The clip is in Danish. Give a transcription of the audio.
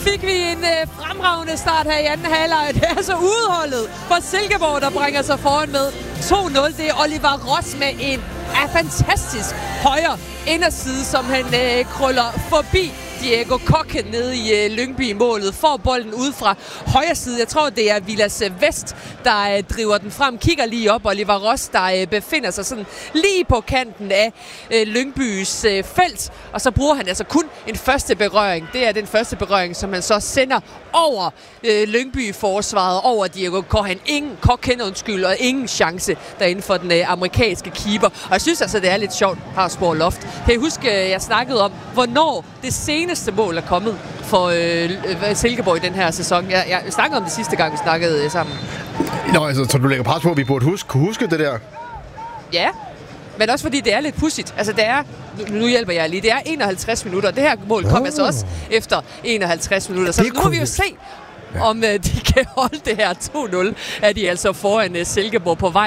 fik vi en fremragende start her i anden halvleg. Det er så udholdet for Silkeborg, der bringer sig foran med 2-0. Det er Oliver Ross med en fantastisk højre inderside, som han krøller forbi Diego Kokke nede i Lyngby-målet. Får bolden ud fra højre side. Jeg tror, det er Vilas Vest, der driver den frem. Kigger lige op. Oliver Ross, der befinder sig sådan lige på kanten af Lyngbys felt. Og så bruger han altså kun en første berøring. Det er den første berøring, som han så sender over Lyngby-forsvaret, over Diego Kokke, og ingen chance derinde for den amerikanske keeper. Og jeg synes altså, det er lidt sjovt, Harsborg Loft. Kan I huske, jeg snakkede om, hvornår det seneste mål er kommet for Silkeborg i den her sæson? Jeg snakkede om det sidste gang, vi snakkede sammen. Nå, altså, så du lægger pres på, at vi burde kunne huske det der? Ja, men også fordi det er lidt pudsigt. Altså, det er, nu hjælper jeg lige, det er 51 minutter. Det her mål kom altså også efter 51 minutter. Så nu må vi jo se, om de kan holde det her 2-0, at de altså foran Silkeborg på vej